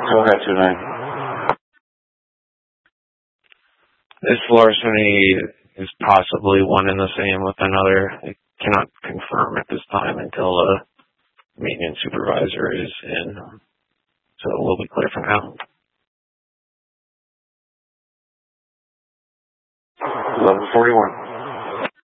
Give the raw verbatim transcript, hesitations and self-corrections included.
Go ahead, two nine. This larceny is possibly one and the same with another. I cannot confirm at this time until a maintenance supervisor is in. So we'll be clear for now. eleven forty-one.